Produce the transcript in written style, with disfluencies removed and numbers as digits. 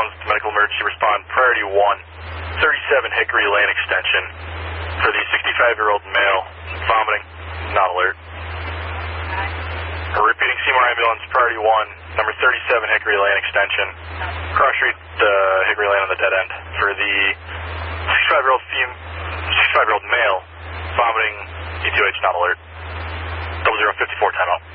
ambulance to medical emergency respond. Priority 1, 37 Hickory Lane extension for the 65-year-old male, vomiting, not alert. Repeating Seymour ambulance, priority 1, number 37 Hickory Lane extension, cross street Hickory Lane on the dead end for the 65-year-old male, vomiting, E2H, not alert. 0054 timeout.